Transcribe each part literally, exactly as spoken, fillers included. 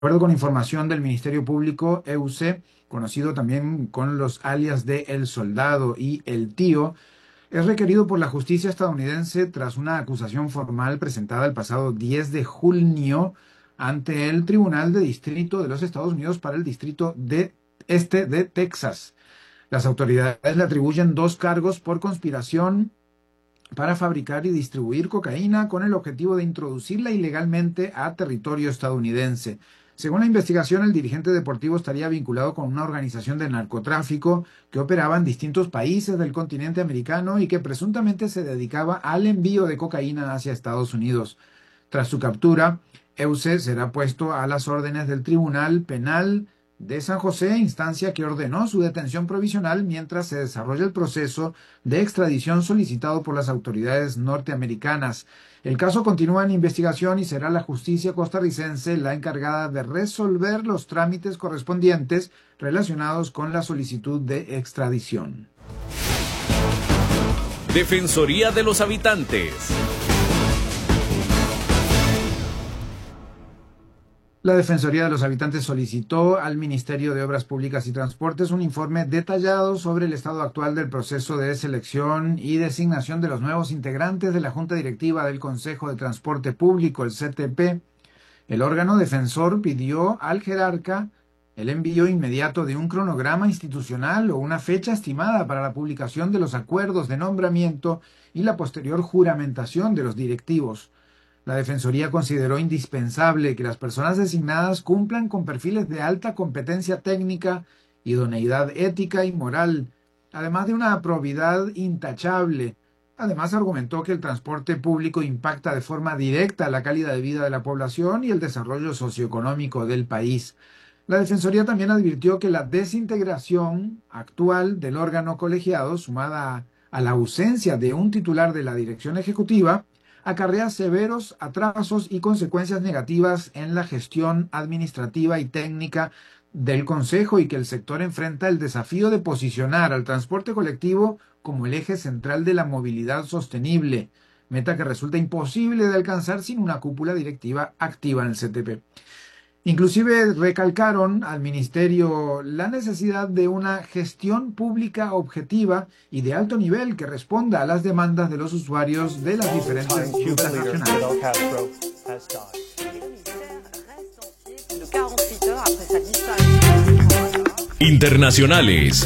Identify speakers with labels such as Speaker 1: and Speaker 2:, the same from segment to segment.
Speaker 1: acuerdo con información del Ministerio Público, E U C, conocido también con los alias de El Soldado y El Tío, es requerido por la justicia estadounidense tras una acusación formal presentada el pasado diez de junio ante el Tribunal de Distrito de los Estados Unidos para el Distrito de Este de Texas. Las autoridades le atribuyen dos cargos por conspiración para fabricar y distribuir cocaína con el objetivo de introducirla ilegalmente a territorio estadounidense. Según la investigación, el dirigente deportivo estaría vinculado con una organización de narcotráfico que operaba en distintos países del continente americano y que presuntamente se dedicaba al envío de cocaína hacia Estados Unidos. Tras su captura, E U C será puesto a las órdenes del Tribunal Penal de San José, instancia que ordenó su detención provisional mientras se desarrolla el proceso de extradición solicitado por las autoridades norteamericanas. El caso continúa en investigación y será la justicia costarricense la encargada de resolver los trámites correspondientes relacionados con la solicitud de extradición.
Speaker 2: Defensoría de los Habitantes.
Speaker 1: La Defensoría de los Habitantes solicitó al Ministerio de Obras Públicas y Transportes un informe detallado sobre el estado actual del proceso de selección y designación de los nuevos integrantes de la Junta Directiva del Consejo de Transporte Público, el C T P. El órgano defensor pidió al jerarca el envío inmediato de un cronograma institucional o una fecha estimada para la publicación de los acuerdos de nombramiento y la posterior juramentación de los directivos. La Defensoría consideró indispensable que las personas designadas cumplan con perfiles de alta competencia técnica, idoneidad ética y moral, además de una probidad intachable. Además, argumentó que el transporte público impacta de forma directa la calidad de vida de la población y el desarrollo socioeconómico del país. La Defensoría también advirtió que la desintegración actual del órgano colegiado, sumada a la ausencia de un titular de la dirección ejecutiva, acarrea severos atrasos y consecuencias negativas en la gestión administrativa y técnica del Consejo y que el sector enfrenta el desafío de posicionar al transporte colectivo como el eje central de la movilidad sostenible, meta que resulta imposible de alcanzar sin una cúpula directiva activa en el C T P. Inclusive recalcaron al Ministerio la necesidad de una gestión pública objetiva y de alto nivel que responda a las demandas de los usuarios de las diferentes rutas nacionales.
Speaker 2: Internacionales.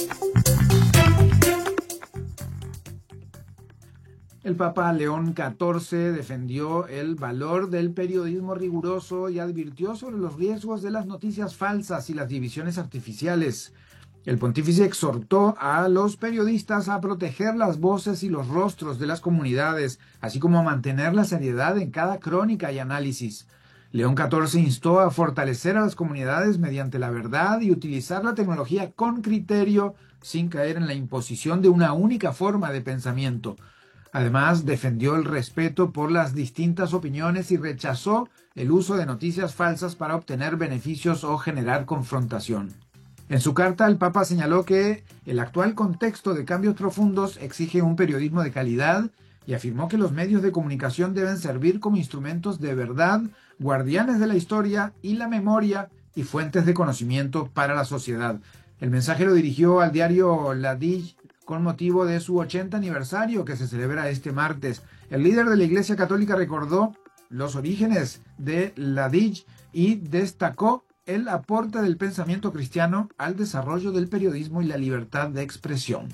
Speaker 1: El Papa León catorce defendió el valor del periodismo riguroso y advirtió sobre los riesgos de las noticias falsas y las divisiones artificiales. El pontífice exhortó a los periodistas a proteger las voces y los rostros de las comunidades, así como a mantener la seriedad en cada crónica y análisis. León catorce instó a fortalecer a las comunidades mediante la verdad y utilizar la tecnología con criterio, sin caer en la imposición de una única forma de pensamiento. Además, defendió el respeto por las distintas opiniones y rechazó el uso de noticias falsas para obtener beneficios o generar confrontación. En su carta, el Papa señaló que el actual contexto de cambios profundos exige un periodismo de calidad y afirmó que los medios de comunicación deben servir como instrumentos de verdad, guardianes de la historia y la memoria y fuentes de conocimiento para la sociedad. El mensaje lo dirigió al diario La Dij con motivo de su ochenta aniversario que se celebra este martes. El líder de la Iglesia Católica recordó los orígenes de La Dij y destacó el aporte del pensamiento cristiano al desarrollo del periodismo y la libertad de expresión.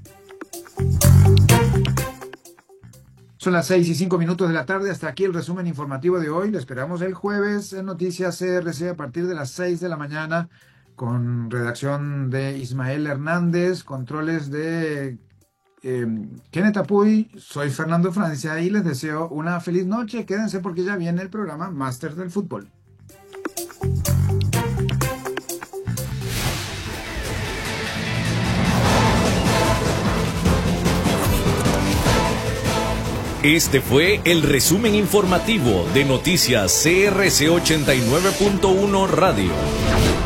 Speaker 1: Son las seis y cinco minutos de la tarde. Hasta aquí el resumen informativo de hoy. Lo esperamos el jueves en Noticias C R C a partir de las seis de la mañana. Con redacción de Ismael Hernández, controles de eh, Kenneth Apuy, soy Fernando Francia y les deseo una feliz noche. Quédense porque ya viene el programa Masters del Fútbol.
Speaker 2: Este fue el resumen informativo de Noticias C R C ochenta y nueve punto uno Radio.